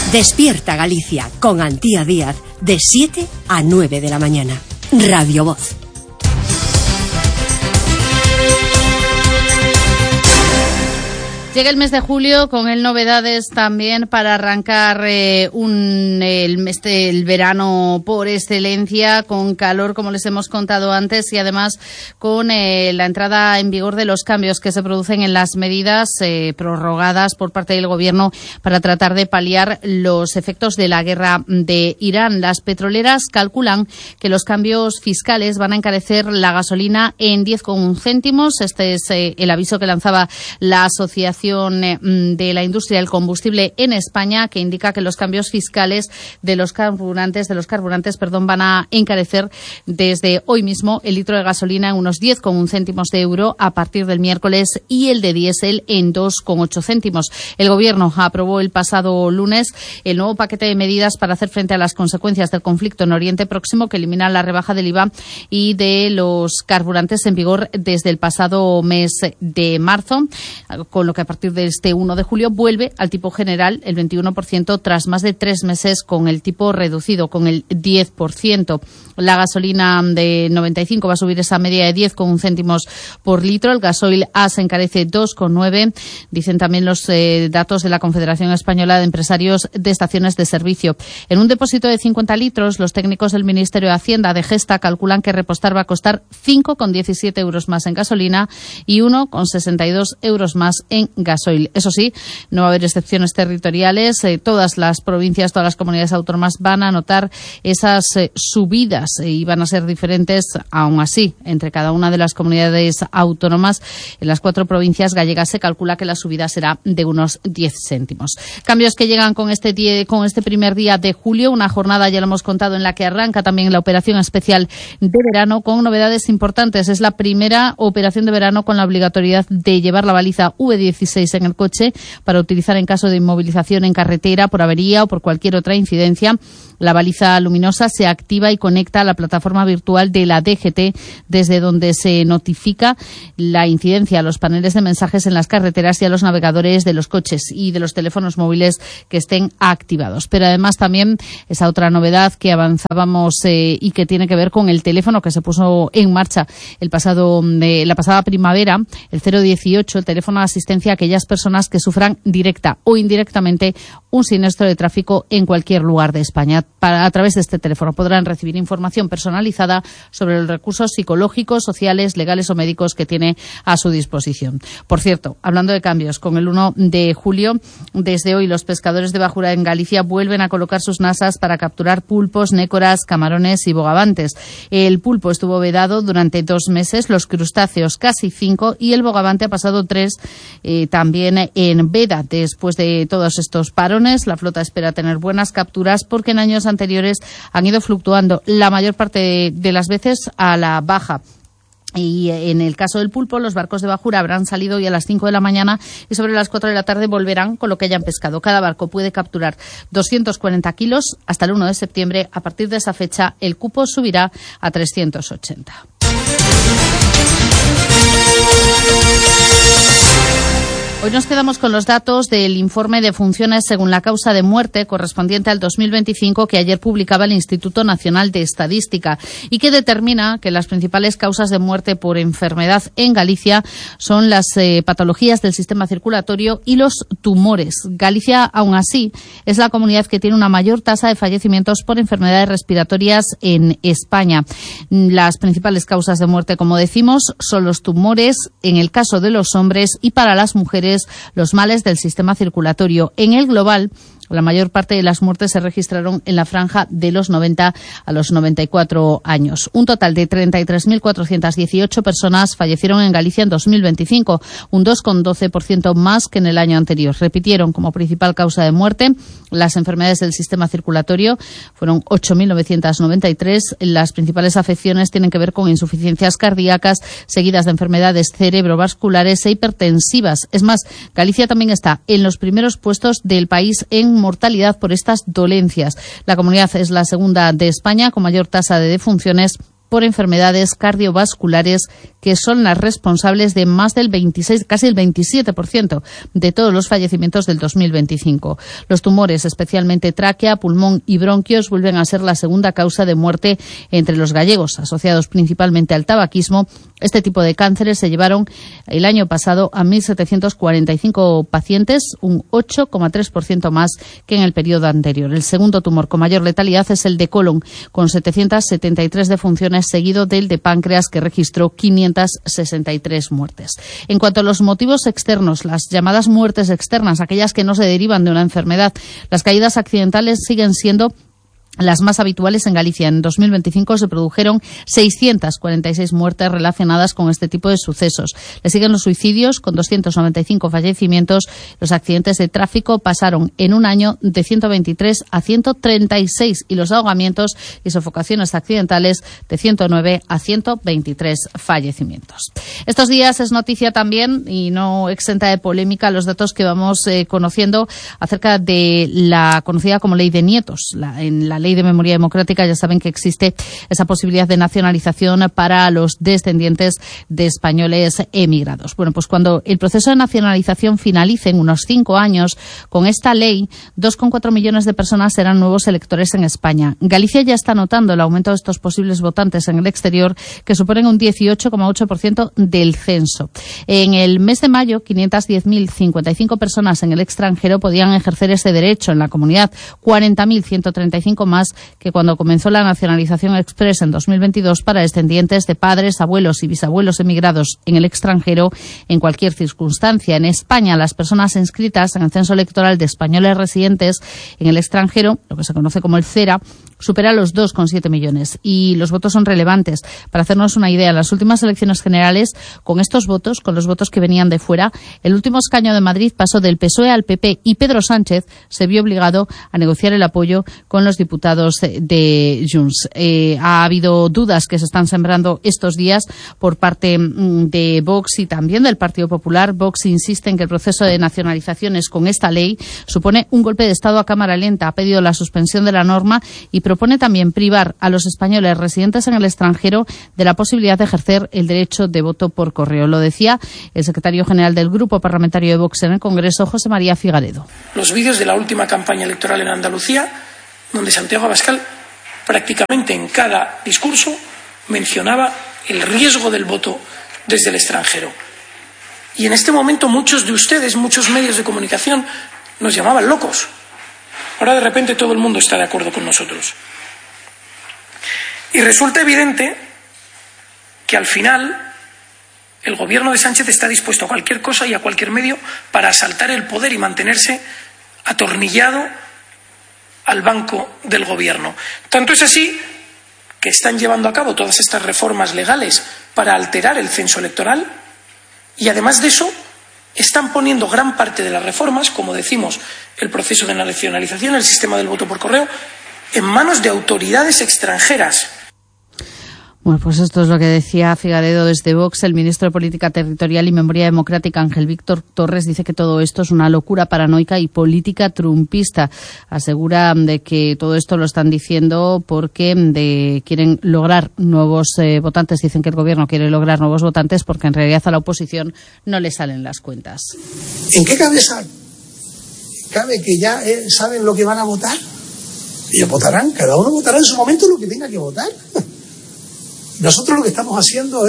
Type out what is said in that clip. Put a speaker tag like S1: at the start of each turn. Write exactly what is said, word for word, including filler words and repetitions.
S1: Despierta Galicia con Antía Díaz de siete a nueve de la mañana. Radio Voz.
S2: Llega el mes de julio con él novedades también para arrancar eh, un, el mes del verano por excelencia, con calor como les hemos contado antes y además con eh, la entrada en vigor de los cambios que se producen en las medidas eh, prorrogadas por parte del Gobierno para tratar de paliar los efectos de la guerra de Irán. Las petroleras calculan que los cambios fiscales van a encarecer la gasolina en diez coma uno céntimos. Este es eh, el aviso que lanzaba la Asociación de la Industria del Combustible en España, que indica que los cambios fiscales de los carburantes, de los carburantes, perdón, van a encarecer desde hoy mismo el litro de gasolina en unos diez coma uno céntimos de euro a partir del miércoles y el de diésel en dos coma ocho céntimos. El Gobierno aprobó el pasado lunes el nuevo paquete de medidas para hacer frente a las consecuencias del conflicto en Oriente Próximo, que elimina la rebaja del I V A y de los carburantes en vigor desde el pasado mes de marzo, con lo que a partir de este uno de julio vuelve al tipo general el veintiuno por ciento tras más de tres meses con el tipo reducido, con el diez por ciento. La gasolina de noventa y cinco va a subir esa media de diez coma uno céntimos por litro. El gasoil A se encarece dos coma nueve. Dicen también los eh, datos de la Confederación Española de Empresarios de Estaciones de Servicio. En un depósito de cincuenta litros, los técnicos del Ministerio de Hacienda de Gesta calculan que repostar va a costar cinco coma diecisiete euros más en gasolina y uno coma sesenta y dos euros más en gasoil. Eso sí, no va a haber excepciones territoriales. Eh, todas las provincias, todas las comunidades autónomas van a notar esas eh, subidas eh, y van a ser diferentes, aún así, entre cada una de las comunidades autónomas. En las cuatro provincias gallegas se calcula que la subida será de unos diez céntimos. Cambios que llegan con este, die- con este primer día de julio, una jornada, ya lo hemos contado, en la que arranca también la operación especial de verano con novedades importantes. Es la primera operación de verano con la obligatoriedad de llevar la baliza V dieciséis en el coche para utilizar en caso de inmovilización en carretera por avería o por cualquier otra incidencia. La baliza luminosa se activa y conecta a la plataforma virtual de la D G T, desde donde se notifica la incidencia a los paneles de mensajes en las carreteras y a los navegadores de los coches y de los teléfonos móviles que estén activados. Pero además también esa otra novedad que avanzábamos eh, y que tiene que ver con el teléfono que se puso en marcha el pasado eh, la pasada primavera, el cero dieciocho, el teléfono de asistencia a aquellas personas que sufran directa o indirectamente un siniestro de tráfico en cualquier lugar de España. Para, a través de este teléfono podrán recibir información personalizada sobre los recursos psicológicos, sociales, legales o médicos que tiene a su disposición. Por cierto, hablando de cambios, con el uno de julio, desde hoy los pescadores de bajura en Galicia vuelven a colocar sus nasas para capturar pulpos, nécoras, camarones y bogavantes. El pulpo estuvo vedado durante dos meses, los crustáceos casi cinco y el bogavante ha pasado tres eh, también en veda. Después de todos estos parones, la flota espera tener buenas capturas porque en años anteriores han ido fluctuando la mayor parte de, de las veces a la baja. Y en el caso del pulpo, los barcos de bajura habrán salido hoy a las cinco de la mañana y sobre las cuatro de la tarde volverán con lo que hayan pescado. Cada barco puede capturar doscientos cuarenta kilos hasta el uno de septiembre. A partir de esa fecha, el cupo subirá a trescientos ochenta. Hoy nos quedamos con los datos del informe de funciones según la causa de muerte correspondiente al dos mil veinticinco que ayer publicaba el Instituto Nacional de Estadística y que determina que las principales causas de muerte por enfermedad en Galicia son las eh, patologías del sistema circulatorio y los tumores. Galicia, aún así, es la comunidad que tiene una mayor tasa de fallecimientos por enfermedades respiratorias en España. Las principales causas de muerte, como decimos, son los tumores en el caso de los hombres y para las mujeres los males del sistema circulatorio. En el global, la mayor parte de las muertes se registraron en la franja de los noventa a los noventa y cuatro años. Un total de treinta y tres mil cuatrocientas dieciocho personas fallecieron en Galicia en dos mil veinticinco, un dos coma doce por ciento más que en el año anterior. Repitieron como principal causa de muerte las enfermedades del sistema circulatorio, fueron ocho mil novecientas noventa y tres. Las principales afecciones tienen que ver con insuficiencias cardíacas, seguidas de enfermedades cerebrovasculares e hipertensivas. Es más, Galicia también está en los primeros puestos del país en mortalidad por estas dolencias. La comunidad es la segunda de España con mayor tasa de defunciones por enfermedades cardiovasculares, que son las responsables de más del veintiséis, casi el veintisiete por ciento de todos los fallecimientos del dos mil veinticinco. Los tumores, especialmente tráquea, pulmón y bronquios, vuelven a ser la segunda causa de muerte entre los gallegos, asociados principalmente al tabaquismo. Este tipo de cánceres se llevaron el año pasado a mil setecientos cuarenta y cinco pacientes, un ocho coma tres por ciento más que en el periodo anterior. El segundo tumor con mayor letalidad es el de colon, con setecientas setenta y tres defunciones, seguido del de páncreas, que registró quinientas sesenta y tres muertes. En cuanto a los motivos externos, las llamadas muertes externas, aquellas que no se derivan de una enfermedad, las caídas accidentales siguen siendo las más habituales en Galicia. En dos mil veinticinco se produjeron seiscientas cuarenta y seis muertes relacionadas con este tipo de sucesos. Le siguen los suicidios, con doscientos noventa y cinco fallecimientos. Los accidentes de tráfico pasaron en un año de ciento veintitrés a ciento treinta y seis, y los ahogamientos y sofocaciones accidentales de ciento nueve a ciento veintitrés fallecimientos. Estos días es noticia también, y no exenta de polémica, los datos que vamos eh, conociendo acerca de la conocida como ley de nietos. La, en la ley de memoria democrática ya saben que existe esa posibilidad de nacionalización para los descendientes de españoles emigrados. Bueno, pues cuando el proceso de nacionalización finalice en unos cinco años, con esta ley, dos coma cuatro millones de personas serán nuevos electores en España. Galicia ya está notando el aumento de estos posibles votantes en el exterior, que suponen un dieciocho coma ocho por ciento del censo. En el mes de mayo, quinientas diez mil cincuenta y cinco personas en el extranjero podían ejercer ese derecho en la comunidad, cuarenta mil ciento treinta y cinco más que cuando comenzó la nacionalización express en dos mil veintidós para descendientes de padres, abuelos y bisabuelos emigrados en el extranjero en cualquier circunstancia. En España, las personas inscritas en el censo electoral de españoles residentes en el extranjero, lo que se conoce como el CERA, supera los dos coma siete millones, y los votos son relevantes. Para hacernos una idea, en las últimas elecciones generales, con estos votos, con los votos que venían de fuera, el último escaño de Madrid pasó del P S O E al P P, y Pedro Sánchez se vio obligado a negociar el apoyo con los diputados de Junts. Eh, ha habido dudas que se están sembrando estos días por parte mm, de Vox y también del Partido Popular. Vox insiste en que el proceso de nacionalizaciones con esta ley supone un golpe de Estado a cámara lenta. Ha pedido la suspensión de la norma y propone también privar a los españoles residentes en el extranjero de la posibilidad de ejercer el derecho de voto por correo. Lo decía el secretario general del Grupo Parlamentario de Vox en el Congreso, José María Figaredo.
S3: Los vídeos de la última campaña electoral en Andalucía, donde Santiago Abascal prácticamente en cada discurso mencionaba el riesgo del voto desde el extranjero. Y en este momento muchos de ustedes, muchos medios de comunicación, nos llamaban locos. Ahora de repente todo el mundo está de acuerdo con nosotros. Y resulta evidente que al final el gobierno de Sánchez está dispuesto a cualquier cosa y a cualquier medio para asaltar el poder y mantenerse atornillado al banco del gobierno. Tanto es así que están llevando a cabo todas estas reformas legales para alterar el censo electoral, y además de eso están poniendo gran parte de las reformas, como decimos, el proceso de nacionalización, el sistema del voto por correo, en manos de autoridades extranjeras.
S2: Bueno, pues esto es lo que decía Figaredo desde Vox. El ministro de Política Territorial y Memoria Democrática, Ángel Víctor Torres, dice que todo esto es una locura paranoica y política trumpista. Asegura de que todo esto lo están diciendo porque de, quieren lograr nuevos eh, votantes. Dicen que el gobierno quiere lograr nuevos votantes porque en realidad a la oposición no le salen las cuentas.
S4: ¿En qué cabeza cabe que ya eh, saben lo que van a votar? Ellos votarán, cada uno votará en su momento lo que tenga que votar. Nosotros lo que estamos haciendo es